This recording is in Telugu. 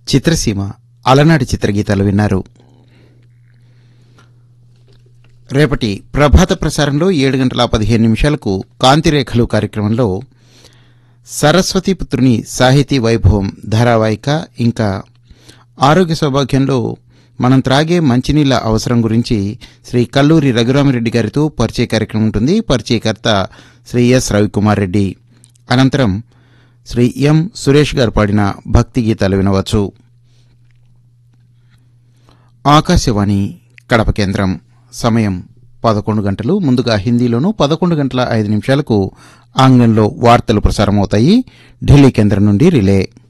చిత్రసీమ అలనాటి చిత్రగీతాలు విన్నారు. రేపటి ప్రభాత ప్రసారంలో 7:15 కాంతిరేఖలు కార్యక్రమంలో సరస్వతీపుత్రుని సాహితీ వైభవం ధారావాహిక, ఇంకా ఆరోగ్య సౌభాగ్యంలో మనం త్రాగే మంచినీళ్ల అవసరం గురించి శ్రీ కల్లూరి రఘురామిరెడ్డి గారితో పరిచయ కార్యక్రమం ఉంటుంది. పరిచయకర్త శ్రీ ఎస్ రవికుమార్ రెడ్డి. అనంతరం శ్రీ ఎం సురేష్ గారు పాడిన భక్తి గీతాలు వినవచ్చు. ఆకాశవాణి కడప కేంద్రం. సమయం 11 గంటలు. ముందుగా హిందీలోనూ 11:05 ఆంగ్లంలో వార్తలు ప్రసారమవుతాయి. ఢిల్లీ కేంద్రం నుండి రిలే.